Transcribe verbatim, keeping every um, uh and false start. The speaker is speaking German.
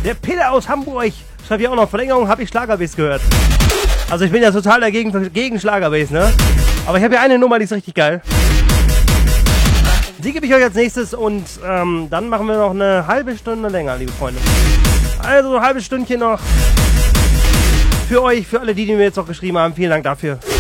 Der Peter aus Hamburg schreibt ja auch noch, Verlängerung habe ich Schlagerbass gehört. Also ich bin ja total dagegen gegen Schlagerbass, ne? Aber ich habe ja eine Nummer, die ist richtig geil. Die gebe ich euch als nächstes und ähm, dann machen wir noch eine halbe Stunde länger, liebe Freunde. Also ein halbes Stündchen noch für euch, für alle die, die mir jetzt noch geschrieben haben. Vielen Dank dafür.